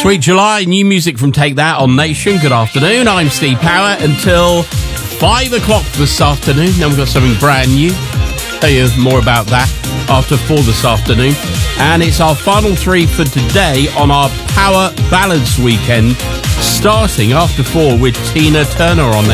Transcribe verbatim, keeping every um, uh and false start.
Sweet July, new music from Take That on Nation. Good afternoon, I'm Steve Power until five o'clock this afternoon. Then we've got something brand new. Tell you more about that after four this afternoon. And it's our final three for today on our Power Ballads weekend, starting after four with Tina Turner on